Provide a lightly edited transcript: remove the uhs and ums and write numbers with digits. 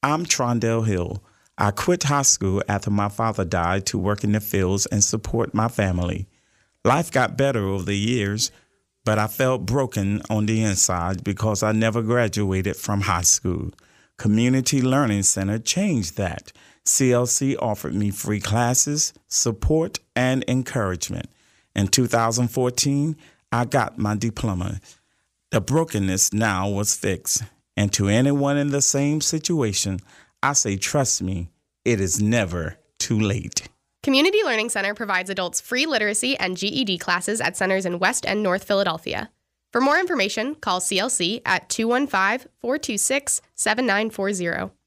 I'm Trondell Hill. I quit high school after my father died to work in the fields and support my family. Life got better over the years, but I felt broken on the inside because I never graduated from high school. Community Learning Center changed that. CLC offered me free classes, support, and encouragement. In 2014, I got my diploma. The brokenness now was fixed. And to anyone in the same situation, I say, trust me, it is never too late. Community Learning Center provides adults free literacy and GED classes at centers in West and North Philadelphia. For more information, call CLC at 215-426-7940.